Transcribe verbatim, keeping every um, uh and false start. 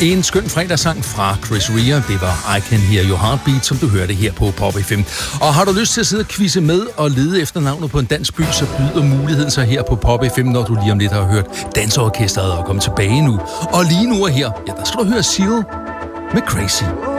En skøn fredagssang fra Chris Rea, det var I Can Hear Your Heartbeat, som du hørte her på Pop F M. Og har du lyst til at sidde og quizze med og lede efter navnet på en dansk by, så byder muligheden sig her på Pop F M, når du lige om lidt har hørt Danseorkestret og komme tilbage nu. Og lige nu og her, ja, der skal du høre Seal med Crazy.